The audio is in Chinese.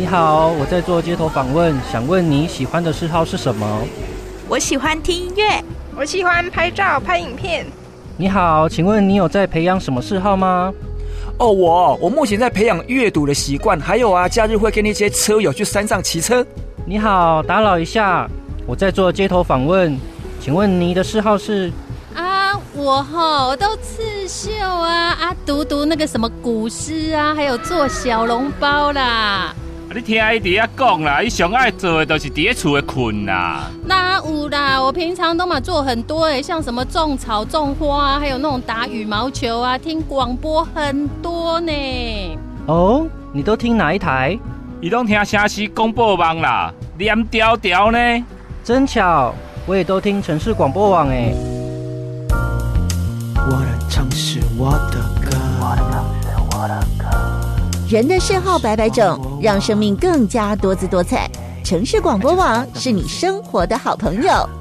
你好，我在做街头访问，想问你喜欢的嗜好是什么？ 我喜欢听音乐， 我喜欢拍照拍影片。 你好，请问你有在培养什么嗜好吗？ 我目前在培养阅读的习惯，还有假日会跟那些车友去山上骑车。 你好，打扰一下，我在做街头访问，请问你的嗜好是？ 我都刺绣读那个什么古诗还有做小笼包啦。 你听伊伫遐讲啦，伊上爱做的就是伫咧厝的困啦。 哪有啦，我平常都做很多像什么种草、种花还有那种打羽毛球听广播很多呢。 哦，你都听哪一台？ 伊都听城市广播网啦，连条条呢。 真巧，我也都听城市广播网哎。 我的城市，我的歌。 人的嗜好百百种，让生命更加多姿多彩。城市广播网是你生活的好朋友。